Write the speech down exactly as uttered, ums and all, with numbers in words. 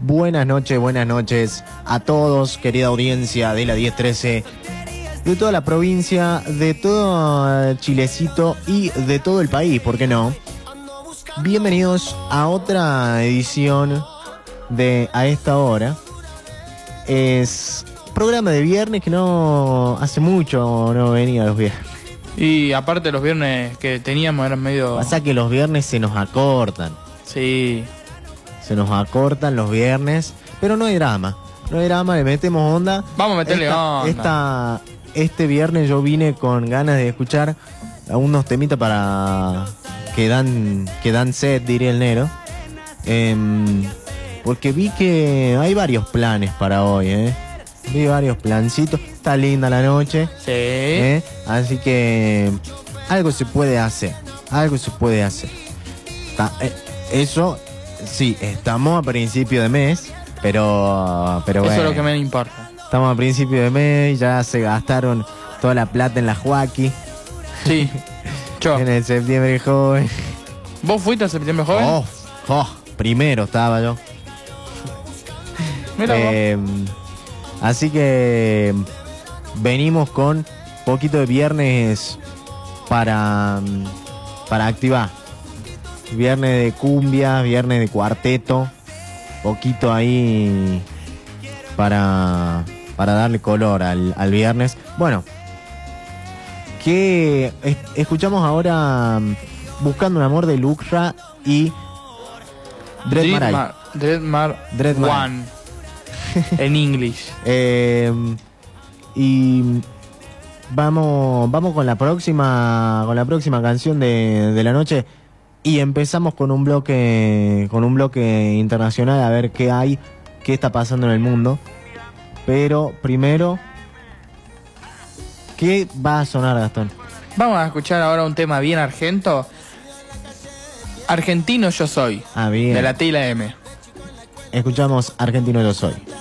Buenas noches, buenas noches a todos, querida audiencia de la diez trece, de toda la provincia, de todo Chilecito y de todo el país, ¿por qué no? Bienvenidos a otra edición de A Esta Hora. Es programa de viernes que no hace mucho no venía los viernes. Y aparte los viernes que teníamos eran medio... Pasa que los viernes se nos acortan. Sí. Se nos acortan los viernes, pero no hay drama. No hay drama, le metemos onda. Vamos a meterle esta, onda. Esta, este viernes yo vine con ganas de escuchar unos temitas para que dan, que dan sed, diría el Nero. Eh, porque vi que hay varios planes para hoy, ¿eh? Vi varios plancitos. Está linda la noche. Sí. ¿eh? Así que algo se puede hacer. Algo se puede hacer. Está, eh, eso, sí, estamos a principio de mes, pero, pero Eso bueno, es lo que me importa. estamos a principio de mes, ya se gastaron toda la plata en la Joaquí. Sí. Yo. En el septiembre joven. ¿Vos fuiste a septiembre joven? Oh, oh, primero estaba yo. Mira Eh, así que venimos con poquito de viernes para, para activar. Viernes de cumbia, viernes de cuarteto, poquito ahí para, para darle color al, al viernes. Bueno, que es, escuchamos ahora Buscando un amor de Lucra y Dread Marai. Dreadmar Dread Marai. One. En English. Eh, y vamos, vamos con la próxima, con la próxima canción de, de la noche. Y empezamos con un bloque, con un bloque internacional a ver qué hay, qué está pasando en el mundo. Pero primero, ¿qué va a sonar, Gastón? Vamos a escuchar ahora un tema bien argento. Argentino yo soy. Ah, bien. De la T y la M. Escuchamos Argentino Yo Soy.